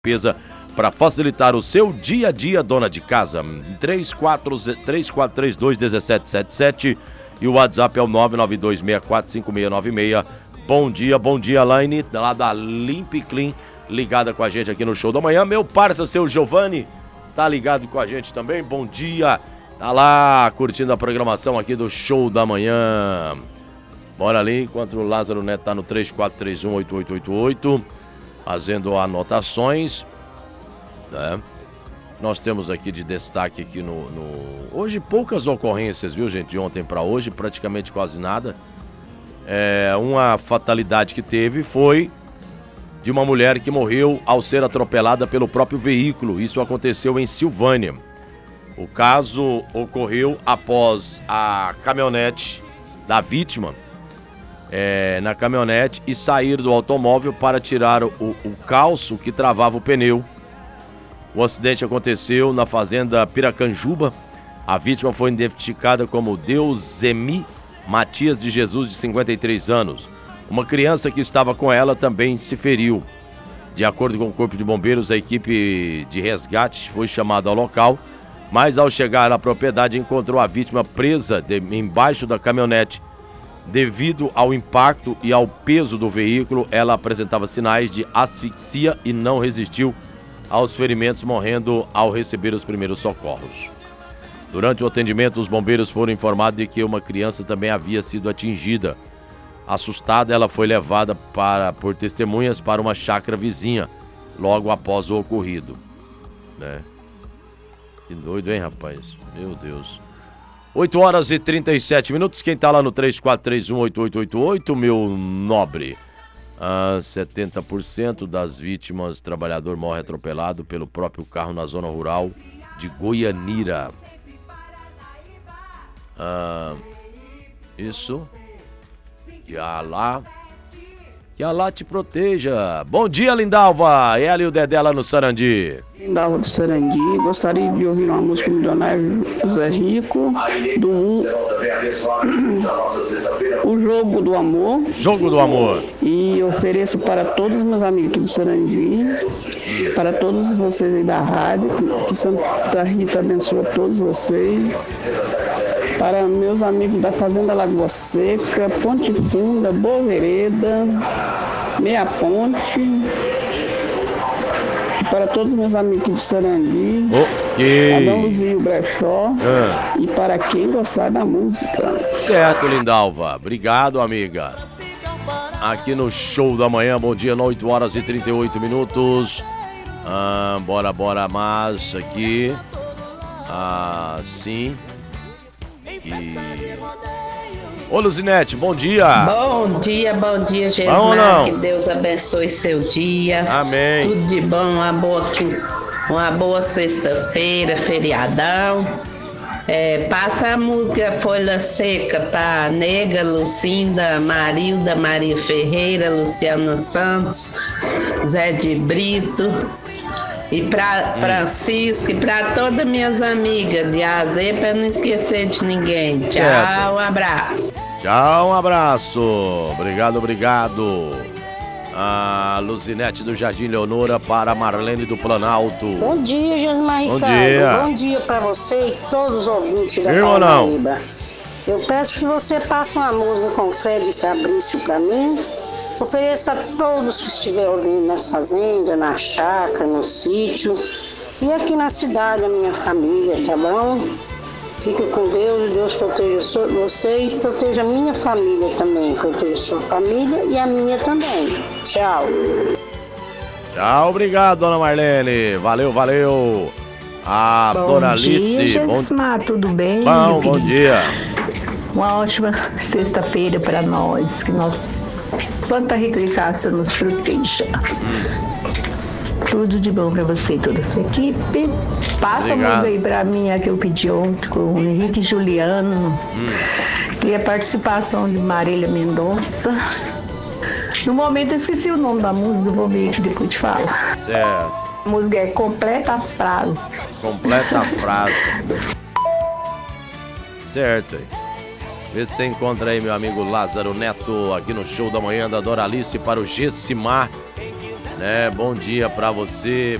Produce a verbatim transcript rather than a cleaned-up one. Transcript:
limpeza para facilitar o seu dia a dia, dona de casa. três quatro três dois um sete sete sete e o WhatsApp é o nove nove dois seis quatro cinco seis nove seis. Bom dia, bom dia, Laine, lá da Limp Clean, ligada com a gente aqui no Show da Manhã. Meu parça, seu Giovanni, tá ligado com a gente também? Bom dia, tá lá curtindo a programação aqui do Show da Manhã. Bora ali, enquanto o Lázaro Neto tá no três quatro três um oito oito oito oito, fazendo anotações, né? Nós temos aqui de destaque aqui no, no... Hoje poucas ocorrências, viu, gente? De ontem para hoje, praticamente quase nada. É, uma fatalidade que teve foi de uma mulher que morreu ao ser atropelada pelo próprio veículo. Isso aconteceu em Silvânia. O caso ocorreu após a caminhonete da vítima é, na caminhonete e sair do automóvel para tirar o, o calço que travava o pneu. O acidente aconteceu na fazenda Piracanjuba. A vítima foi identificada como Deusemi Matias de Jesus, de cinquenta e três anos. Uma criança que estava com ela também se feriu. De acordo com o Corpo de Bombeiros, a equipe de resgate foi chamada ao local, mas ao chegar à propriedade encontrou a vítima presa de, embaixo da caminhonete. Devido ao impacto e ao peso do veículo, ela apresentava sinais de asfixia e não resistiu aos ferimentos, morrendo ao receber os primeiros socorros. Durante o atendimento, os bombeiros foram informados de que uma criança também havia sido atingida. Assustada, ela foi levada para, por testemunhas para uma chácara vizinha, logo após o ocorrido. Né? Que doido, hein, rapaz? Meu Deus. oito horas e trinta e sete minutos. Quem tá lá no três quatro três um oito oito oito oito, meu nobre? Ah, setenta por cento das vítimas, trabalhador morre atropelado pelo próprio carro na zona rural de Goianira. Ah, isso. Que Alá, que Alá te proteja. Bom dia, Lindalva. Ela e o Dedé lá no Sarandi. Lindalva do Sarandi. Gostaria de ouvir uma música Milionário José Rico, do um, O Jogo do Amor. Jogo do Amor. E ofereço para todos os meus amigos aqui do Sarandi, para todos vocês aí da rádio, que Santa Rita abençoe todos vocês. Para meus amigos da Fazenda Lagoa Seca, Ponte Funda, Boa Vereda, Meia Ponte. E para todos meus amigos aqui de Sarandi, okay. Adão Luzio Brechó, ah. E para quem gostar da música. Certo, Lindalva. Obrigado, amiga. Aqui no Show da Manhã, bom dia, oito horas e trinta e oito minutos. Ah, bora, bora, mais aqui. Ah, sim. E... Ô, Luzinete, bom dia. Bom dia, bom dia, Gesmar. Que Deus abençoe seu dia. Amém. Tudo de bom, uma boa, uma boa sexta-feira, feriadão. É, passa a música Folha Seca para Nega, Lucinda, Marilda, Maria Ferreira, Luciana Santos, Zé de Brito. E para Francisco e para todas minhas amigas de A a Z, para não esquecer de ninguém. Tchau, certo. Um abraço. Tchau, um abraço. Obrigado, obrigado. A Luzinete do Jardim Leonora para Marlene do Planalto. Bom dia, Gesmar Ricardo. Bom dia. Bom dia para você e todos os ouvintes da Irmão, Paraíba. Eu peço que você passe uma música com Fred e Fabrício para mim. Ofereço a todos que estiverem ouvindo nas fazendas, na chácara, no sítio e aqui na cidade, a minha família, tá bom? Fique com Deus, Deus proteja você e proteja a minha família também, proteja a sua família e a minha também. Tchau. Tchau, obrigado, dona Marlene. Valeu, valeu. A bom dona dia, Alice. Gesmar, bom... tudo bem? Bom, bom dia. Uma ótima sexta-feira para nós, que nós Santa Rita de Castro nos proteja. Hum. Tudo de bom pra você e toda a sua equipe. Passa a música aí pra mim, a que eu pedi ontem, com o Henrique Juliano. Hum. E a participação de Marília Mendonça. No momento eu esqueci o nome da música, eu vou ver aqui depois te falo. Certo. A música é Completa a Frase. Completa a Frase. Certo aí. Vê se você encontra aí meu amigo Lázaro Neto aqui no Show da Manhã da Doralice para o Gessimar. né? Bom dia pra você,